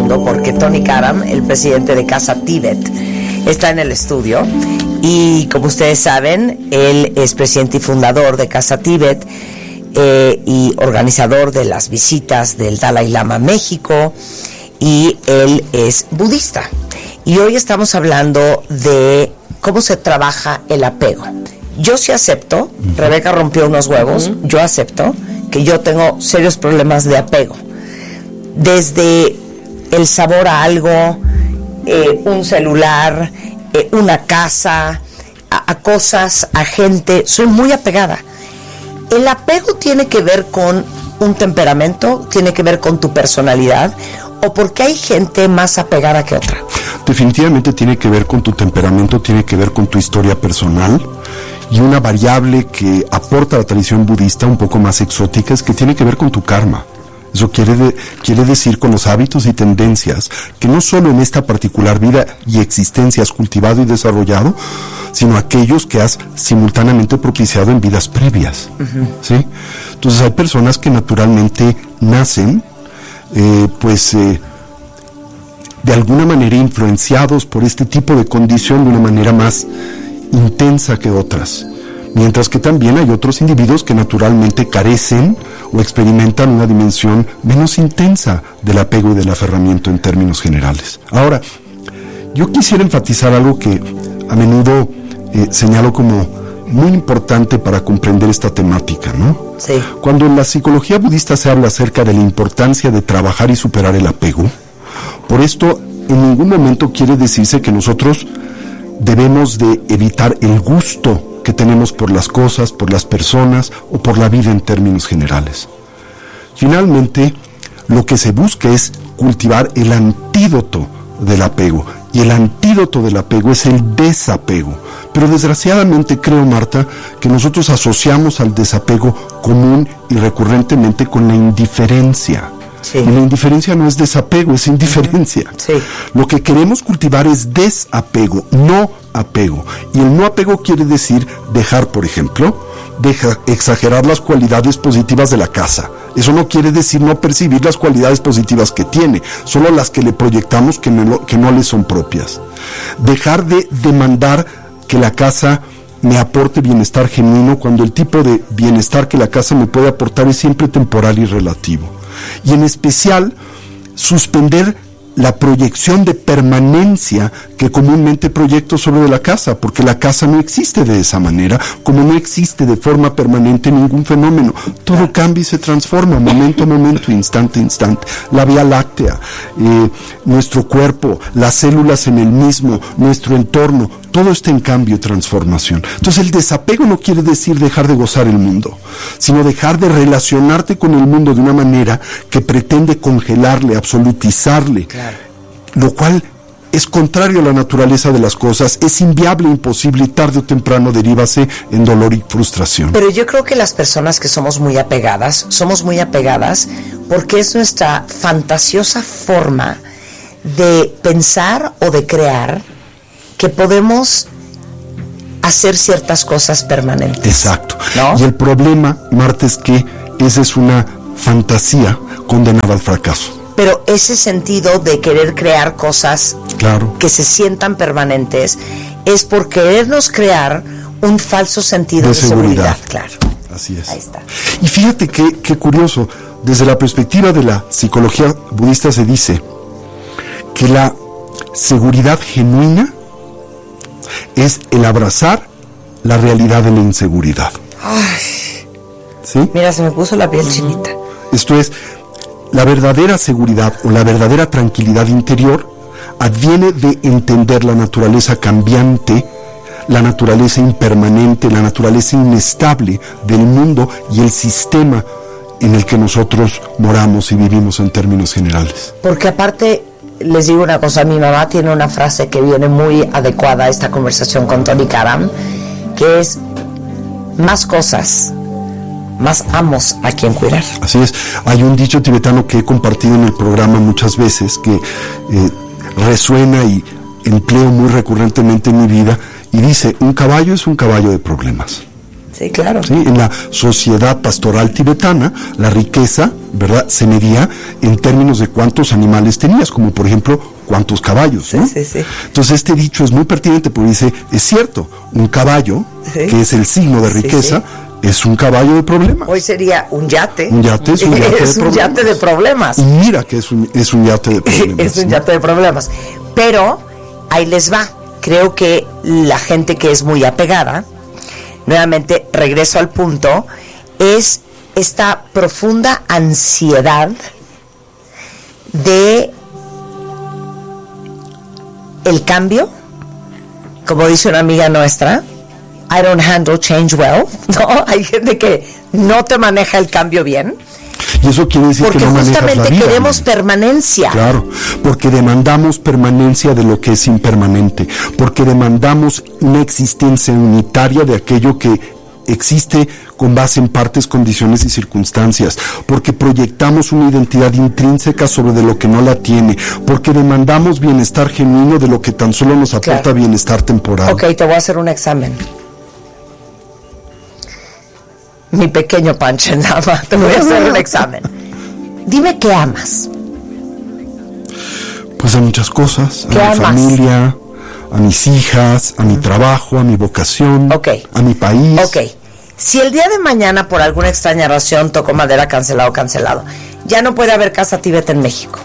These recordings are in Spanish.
mundo porque Tony Karam, el presidente de Casa Tíbet, está en el estudio. Y como ustedes saben, él es presidente y fundador de Casa Tíbet y organizador de las visitas del Dalai Lama a México, y él es budista. Y hoy estamos hablando de cómo se trabaja el apego. Yo sí acepto, Rebeca rompió unos huevos, yo acepto que yo tengo serios problemas de apego. Desde el sabor a algo, un celular, una casa, a cosas, a gente, soy muy apegada. ¿El apego tiene que ver con un temperamento? ¿Tiene que ver con tu personalidad? ¿O porque hay gente más apegada que otra? Definitivamente tiene que ver con tu temperamento, tiene que ver con tu historia personal. Y una variable que aporta la tradición budista un poco más exótica es que tiene que ver con tu karma. Eso quiere decir con los hábitos y tendencias que no solo en esta particular vida y existencia has cultivado y desarrollado, sino aquellos que has simultáneamente propiciado en vidas previas. ¿Sí? Entonces hay personas que naturalmente nacen de alguna manera influenciados por este tipo de condición de una manera más intensa que otras, mientras que también hay otros individuos que naturalmente carecen o experimentan una dimensión menos intensa del apego y del aferramiento en términos generales. Ahora, yo quisiera enfatizar algo que a menudo señalo como muy importante para comprender esta temática, ¿no? Sí. Cuando en la psicología budista se habla acerca de la importancia de trabajar y superar el apego, por esto en ningún momento quiere decirse que nosotros debemos de evitar el gusto que tenemos por las cosas, por las personas o por la vida en términos generales. Finalmente, lo que se busca es cultivar el antídoto del apego, y el antídoto del apego es el desapego. Pero desgraciadamente creo, Marta, que nosotros asociamos al desapego común y recurrentemente con la indiferencia. Sí. Y la indiferencia no es desapego, es indiferencia. Sí. Lo que queremos cultivar es desapego, no apego. Y el no apego quiere decir dejar, por ejemplo, exagerar las cualidades positivas de la casa. Eso no quiere decir no percibir las cualidades positivas que tiene, solo las que le proyectamos que no le son propias. Dejar de demandar que la casa me aporte bienestar genuino cuando el tipo de bienestar que la casa me puede aportar es siempre temporal y relativo. Y en especial, suspender la proyección de permanencia que comúnmente proyecto sobre la casa, porque la casa no existe de esa manera, como no existe de forma permanente ningún fenómeno. Todo cambia y se transforma, momento a momento, instante a instante. La Vía Láctea, nuestro cuerpo, las células en el mismo, nuestro entorno, todo está en cambio y transformación. Entonces el desapego no quiere decir dejar de gozar el mundo, sino dejar de relacionarte con el mundo de una manera que pretende congelarle, absolutizarle, lo cual es contrario a la naturaleza de las cosas, es inviable, imposible y tarde o temprano derívase en dolor y frustración. Pero yo creo que las personas que somos muy apegadas porque es nuestra fantasiosa forma de pensar o de crear que podemos hacer ciertas cosas permanentes. Exacto. ¿No? Y el problema, Marta, es que esa es una fantasía condenada al fracaso. Pero ese sentido de querer crear cosas que se sientan permanentes es por querernos crear un falso sentido de seguridad. Claro. Así es. Ahí está. Y fíjate qué curioso, desde la perspectiva de la psicología budista se dice que la seguridad genuina es el abrazar la realidad de la inseguridad. Ay. ¿Sí? Mira, se me puso la piel chinita. Esto es, la verdadera seguridad o la verdadera tranquilidad interior adviene de entender la naturaleza cambiante, la naturaleza impermanente, la naturaleza inestable del mundo y el sistema en el que nosotros moramos y vivimos en términos generales. Porque aparte, les digo una cosa, mi mamá tiene una frase que viene muy adecuada a esta conversación con Tony Karam, que es: más cosas, más amos a quien cuidar. Así es. Hay un dicho tibetano que he compartido en el programa muchas veces, que resuena y empleo muy recurrentemente en mi vida, y dice: un caballo es un caballo de problemas. Sí, claro. ¿Sí? En la sociedad pastoral tibetana, la riqueza, ¿verdad?, se medía en términos de cuántos animales tenías, como por ejemplo, cuántos caballos, ¿no? Sí, sí, sí. Entonces este dicho es muy pertinente porque dice, es cierto, un caballo, sí, que es el signo de riqueza, sí, es un caballo de problemas. Hoy sería un yate. Un yate es un yate es un yate de problemas. Y mira que es un yate de problemas. Es un yate de problemas. Pero ahí les va. Creo que la gente que es muy apegada, nuevamente regreso al punto, es esta profunda ansiedad de el cambio, como dice una amiga nuestra, I don't handle change well, ¿no? Hay gente que no te maneja el cambio bien. Y eso quiere decir porque que no manejas la vida. Porque justamente queremos permanencia. Claro, porque demandamos permanencia de lo que es impermanente, porque demandamos una existencia unitaria de aquello que existe con base en partes, condiciones y circunstancias, porque proyectamos una identidad intrínseca sobre de lo que no la tiene, porque demandamos bienestar genuino de lo que tan solo nos aporta bienestar temporal. Ok, te voy a hacer un examen. Mi pequeño Panchenama, te voy a hacer un examen. Dime qué amas. Pues a muchas cosas, a mi amas? Familia, a mis hijas, a mi trabajo, a mi vocación, a mi país. Ok, si el día de mañana por alguna extraña razón, toco madera, cancelado, ya no puede haber Casa Tíbet en México,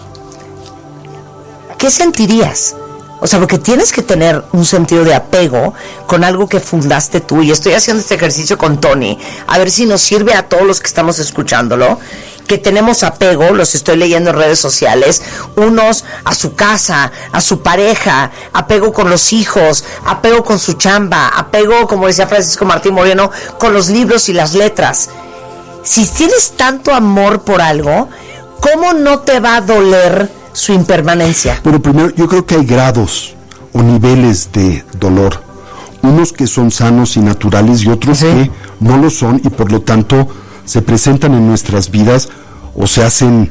¿qué sentirías? O sea, porque tienes que tener un sentido de apego con algo que fundaste tú, y estoy haciendo este ejercicio con Tony, a ver si nos sirve a todos los que estamos escuchándolo, que tenemos apego, los estoy leyendo en redes sociales, unos a su casa, a su pareja, apego con los hijos, apego con su chamba, apego, como decía Francisco Martín Moreno, con los libros y las letras. Si tienes tanto amor por algo, ¿cómo no te va a doler su impermanencia? Bueno, primero, yo creo que hay grados o niveles de dolor. Unos que son sanos y naturales y otros que no lo son y por lo tanto se presentan en nuestras vidas o se hacen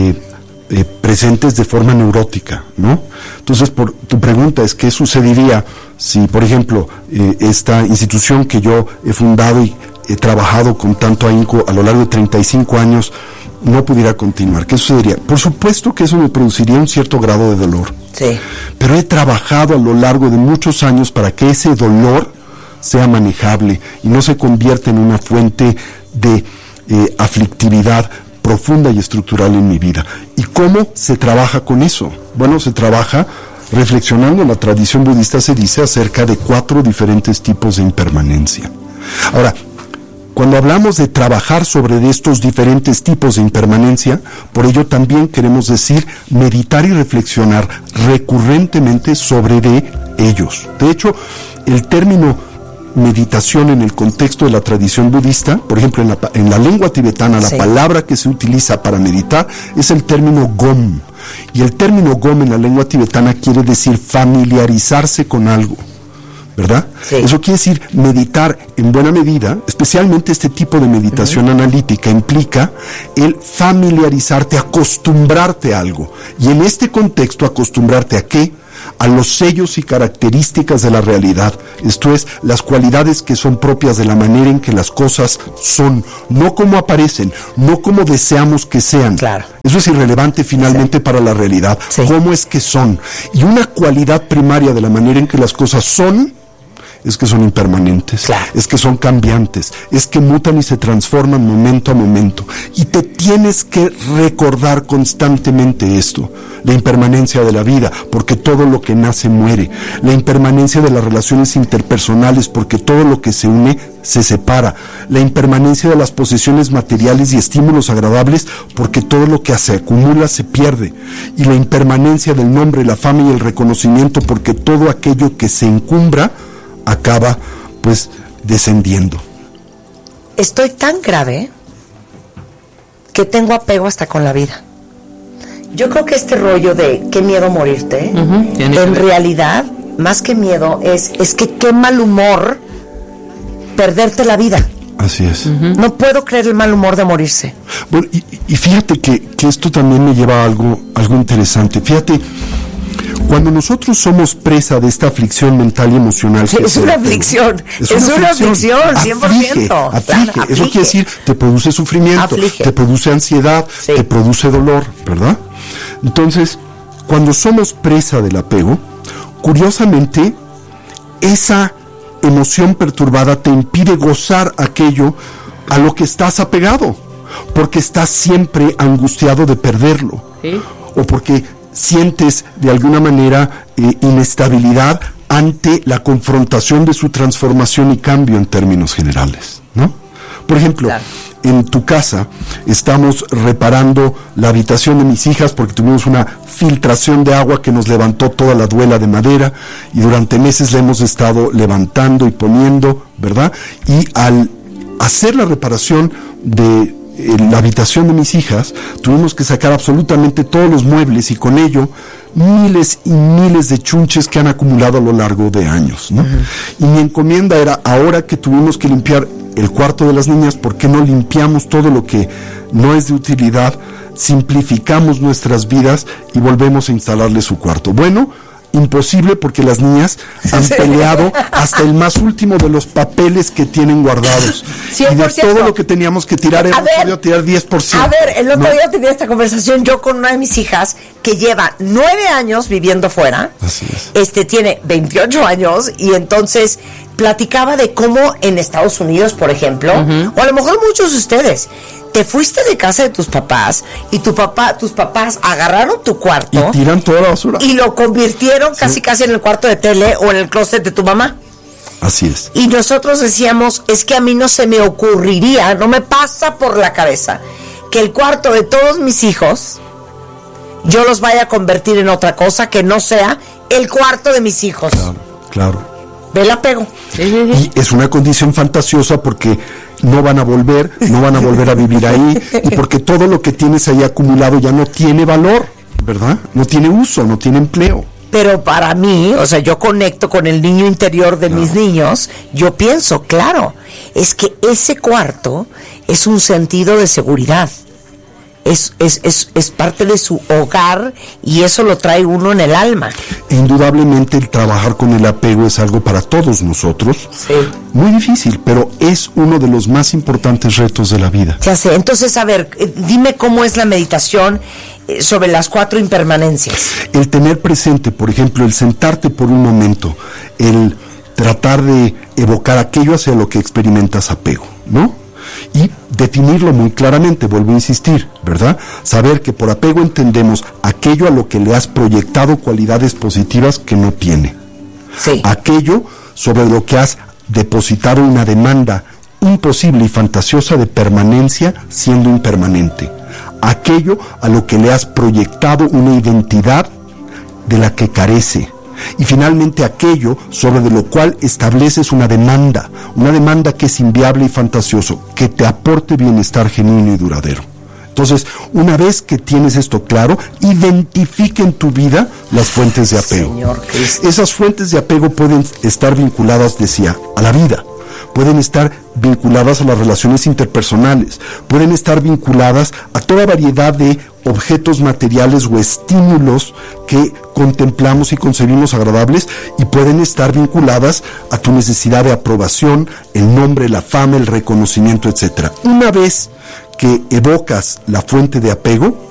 presentes de forma neurótica, ¿no? Entonces, por tu pregunta es qué sucedería si, por ejemplo, esta institución que yo he fundado y he trabajado con tanto ahínco a lo largo de 35 años no pudiera continuar. ¿Qué sucedería? Por supuesto que eso me produciría un cierto grado de dolor. Sí. Pero he trabajado a lo largo de muchos años para que ese dolor sea manejable y no se convierta en una fuente de aflictividad profunda y estructural en mi vida. ¿Y cómo se trabaja con eso? Bueno, se trabaja reflexionando. En la tradición budista se dice acerca de 4 diferentes tipos de impermanencia. Ahora, cuando hablamos de trabajar sobre estos diferentes tipos de impermanencia, por ello también queremos decir meditar y reflexionar recurrentemente sobre de ellos. De hecho, el término meditación en el contexto de la tradición budista, por ejemplo, en la lengua tibetana, la palabra que se utiliza para meditar es el término gom. Y el término gom en la lengua tibetana quiere decir familiarizarse con algo, ¿verdad? Sí. Eso quiere decir meditar en buena medida, especialmente este tipo de meditación analítica implica el familiarizarte, acostumbrarte a algo. Y en este contexto, acostumbrarte ¿a qué? A los sellos y características de la realidad, esto es, las cualidades que son propias de la manera en que las cosas son, no como aparecen, no como deseamos que sean. Claro. Eso es irrelevante finalmente para la realidad, cómo es que son. Y una cualidad primaria de la manera en que las cosas son, es que son impermanentes, es que son cambiantes, es que mutan y se transforman momento a momento. Y te tienes que recordar constantemente esto, la impermanencia de la vida, porque todo lo que nace muere, la impermanencia de las relaciones interpersonales, porque todo lo que se une se separa, la impermanencia de las posesiones materiales y estímulos agradables, porque todo lo que se acumula se pierde, y la impermanencia del nombre, la fama y el reconocimiento, porque todo aquello que se encumbra acaba, pues, descendiendo. Estoy tan grave que tengo apego hasta con la vida. Yo creo que este rollo de qué miedo morirte, en realidad, más que miedo, es que qué mal humor perderte la vida. Así es. No puedo creer el mal humor de morirse. Bueno, y fíjate que esto también me lleva a algo interesante. Fíjate, Cuando nosotros somos presa de esta aflicción mental y emocional, que es una aflicción, es una aflicción, 100%. Aflige. Eso quiere decir, te produce sufrimiento, te produce ansiedad, te produce dolor, ¿verdad? Entonces, cuando somos presa del apego, curiosamente, esa emoción perturbada te impide gozar aquello a lo que estás apegado, porque estás siempre angustiado de perderlo, ¿sí? O porque sientes de alguna manera inestabilidad ante la confrontación de su transformación y cambio en términos generales, ¿no? Por ejemplo, claro, en tu casa estamos reparando la habitación de mis hijas porque tuvimos una filtración de agua que nos levantó toda la duela de madera y durante meses la hemos estado levantando y poniendo, ¿verdad? Y al hacer la reparación de la habitación de mis hijas, tuvimos que sacar absolutamente todos los muebles y con ello miles y miles de chunches que han acumulado a lo largo de años, ¿no? Y mi encomienda era, ahora que tuvimos que limpiar el cuarto de las niñas, ¿por qué no limpiamos todo lo que no es de utilidad, simplificamos nuestras vidas y volvemos a instalarle su cuarto? Bueno, imposible, porque las niñas han peleado hasta el más último de los papeles que tienen guardados. 100%. Y de todo lo que teníamos que tirar, hemos podido tirar 10%. A ver, el otro día tenía esta conversación yo con una de mis hijas que lleva 9 años viviendo fuera. Así es. Tiene 28 años y entonces platicaba de cómo en Estados Unidos, por ejemplo, o a lo mejor muchos de ustedes, te fuiste de casa de tus papás y tus papás agarraron tu cuarto y tiran toda la basura y lo convirtieron casi en el cuarto de tele o en el closet de tu mamá. Así es. Y nosotros decíamos, es que a mí no se me ocurriría, no me pasa por la cabeza que el cuarto de todos mis hijos yo los vaya a convertir en otra cosa que no sea el cuarto de mis hijos. Claro. Ve el apego. Y es una condición fantasiosa porque no van a volver a vivir ahí, y porque todo lo que tienes ahí acumulado ya no tiene valor, ¿verdad? No tiene uso, no tiene empleo. Pero para mí, o sea, yo conecto con el niño interior de mis niños, yo pienso, claro, es que ese cuarto es un sentido de seguridad. Es parte de su hogar y eso lo trae uno en el alma. Indudablemente el trabajar con el apego es algo para todos nosotros, muy difícil, pero es uno de los más importantes retos de la vida. Ya sé, entonces a ver, dime cómo es la meditación sobre las 4 impermanencias. El tener presente, por ejemplo, el sentarte por un momento, el tratar de evocar aquello hacia lo que experimentas apego, ¿no? Y definirlo muy claramente, vuelvo a insistir, ¿verdad? Saber que por apego entendemos aquello a lo que le has proyectado cualidades positivas que no tiene. Sí. Aquello sobre lo que has depositado una demanda imposible y fantasiosa de permanencia siendo impermanente. Aquello a lo que le has proyectado una identidad de la que carece. Y finalmente aquello sobre de lo cual estableces una demanda que es inviable y fantasioso, que te aporte bienestar genuino y duradero. Entonces, una vez que tienes esto claro, identifica en tu vida las fuentes de apego. Señor Cristo. Esas fuentes de apego pueden estar vinculadas, decía, a la vida. Pueden estar vinculadas a las relaciones interpersonales, pueden estar vinculadas a toda variedad de objetos materiales o estímulos que contemplamos y concebimos agradables, y pueden estar vinculadas a tu necesidad de aprobación, el nombre, la fama, el reconocimiento, etc. Una vez que evocas la fuente de apego,